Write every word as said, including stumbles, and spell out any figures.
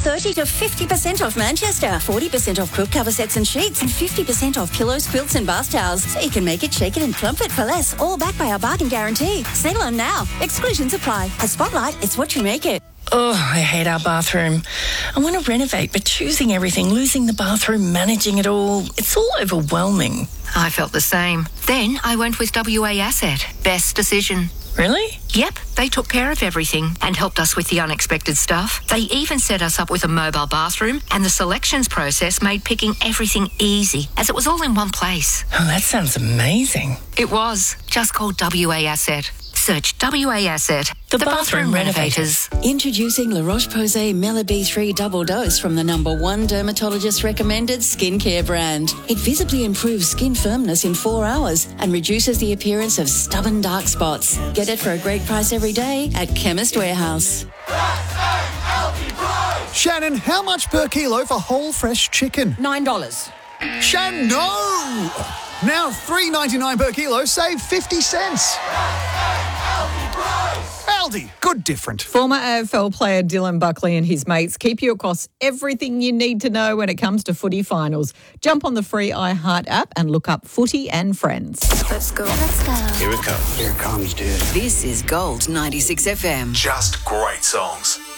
thirty to fifty percent off Manchester, forty percent off quilt cover sets and sheets, and fifty percent off pillows, quilts and bath towels. So you can make it, shake it and plump it for less, all backed by our bargain guarantee. Sale on now. Exclusions apply. At Spotlight, it's what you make it. Oh, I hate our bathroom. I want to renovate, but choosing everything, losing the bathroom, managing it all, it's all overwhelming. I felt the same. Then I went with W A Asset. Best decision. Really? Yep, they took care of everything and helped us with the unexpected stuff. They even set us up with a mobile bathroom, and the selections process made picking everything easy, as it was all in one place. Oh, that sounds amazing. It was. Just call W A Asset. Search W A Asset, The the, bathroom bathroom, renovators. renovators. Introducing La Roche-Posay Mela B three Double Dose from the number one dermatologist-recommended skincare brand. It visibly improves skin firmness in four hours and reduces the appearance of stubborn dark spots. Get it for a great price every day at Chemist Warehouse. Shannon, how much per kilo for whole fresh chicken? Nine dollars. Shannon, no! Now three dollars ninety-nine per kilo, save fifty cents. Aldi, good different. Former A F L player Dylan Buckley and his mates keep you across everything you need to know when it comes to footy finals. Jump on the free iHeart app and look up Footy and Friends. Let's go. Let's go. Here it comes. Here comes, dude. This is Gold ninety-six F M. Just great songs.